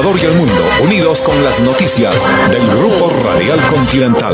Ecuador y el mundo, unidos con las noticias del Grupo Radial Continental.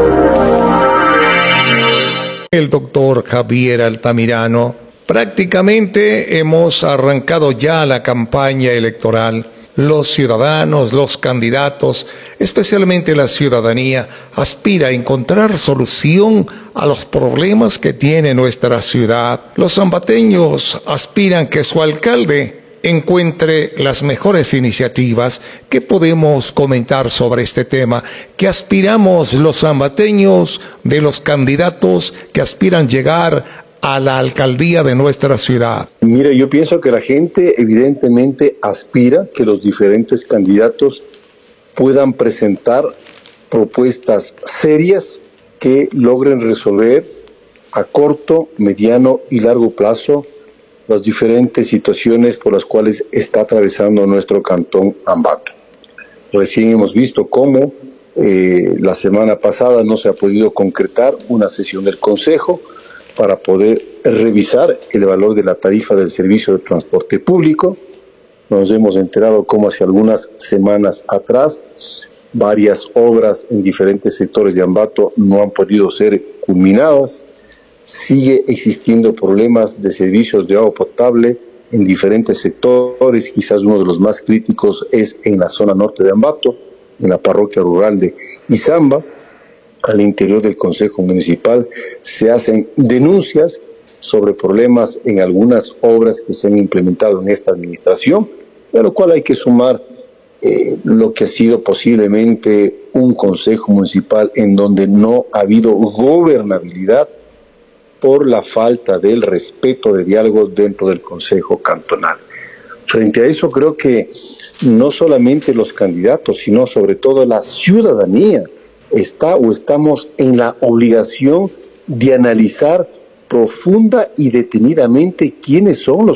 El doctor Javier Altamirano. Prácticamente hemos arrancado ya la campaña electoral. Los ciudadanos, los candidatos, especialmente la ciudadanía, aspira a encontrar solución a los problemas que tiene nuestra ciudad. Los ambateños aspiran que su alcalde encuentre las mejores iniciativas. ¿Qué podemos comentar sobre este tema? ¿Qué aspiramos los ambateños de los candidatos que aspiran llegar a la alcaldía de nuestra ciudad? Mire, yo pienso que la gente evidentemente aspira que los diferentes candidatos puedan presentar propuestas serias que logren resolver a corto, mediano y largo plazo las diferentes situaciones por las cuales está atravesando nuestro cantón Ambato. Recién hemos visto cómo la semana pasada no se ha podido concretar una sesión del Consejo para poder revisar el valor de la tarifa del servicio de transporte público. Nos hemos enterado cómo hace algunas semanas atrás varias obras en diferentes sectores de Ambato no han podido ser culminadas. Sigue existiendo problemas de servicios de agua potable en diferentes sectores. Quizás uno de los más críticos es en la zona norte de Ambato, en la parroquia rural de Izamba. Al interior del Consejo Municipal se hacen denuncias sobre problemas en algunas obras que se han implementado en esta administración, a lo cual hay que sumar lo que ha sido posiblemente un Consejo Municipal en donde no ha habido gobernabilidad por la falta del respeto de diálogo dentro del Consejo Cantonal. Frente a eso, creo que no solamente los candidatos, sino sobre todo la ciudadanía estamos en la obligación de analizar profunda y detenidamente quiénes son los